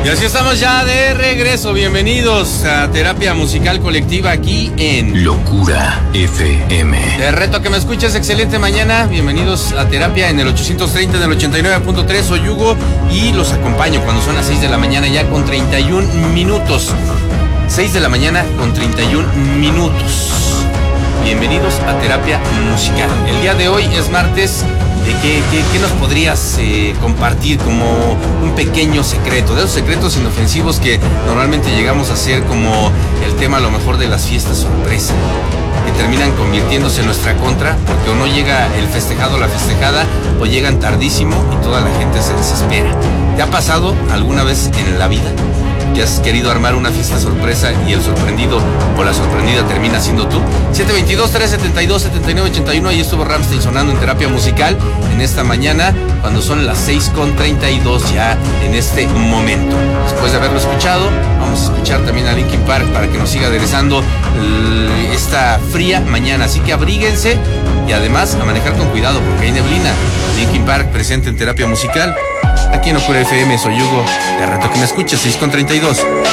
Y así estamos ya de regreso. Bienvenidos a Terapia Musical Colectiva aquí en Locura FM. Te reto a que me escuches. Excelente mañana. Bienvenidos a Terapia en el 830, en el 89.3. Soy Hugo y los acompaño cuando son las 6 de la mañana ya con 31 minutos. 6 de la mañana con 31 minutos. Bienvenidos a Terapia Musical. El día de hoy es martes. ¿De qué nos podrías compartir como un pequeño secreto? De esos secretos inofensivos que normalmente llegamos a hacer, como el tema a lo mejor de las fiestas sorpresa, que terminan convirtiéndose en nuestra contra, porque o no llega el festejado o la festejada, o llegan tardísimo y toda la gente se desespera. ¿Te ha pasado alguna vez en la vida que has querido armar una fiesta sorpresa y el sorprendido o la sorprendida termina siendo tú? 722-372-7981, ahí estuvo Rammstein sonando en Terapia Musical en esta mañana, cuando son las 6:32 ya en este momento. Después de haberlo escuchado, vamos a escuchar también a Linkin Park para que nos siga aderezando esta fría mañana, así que abríguense y además a manejar con cuidado porque hay neblina. Linkin Park presente en Terapia Musical aquí en Locura FM. Soy Hugo, te reto que me escuches. 6:32.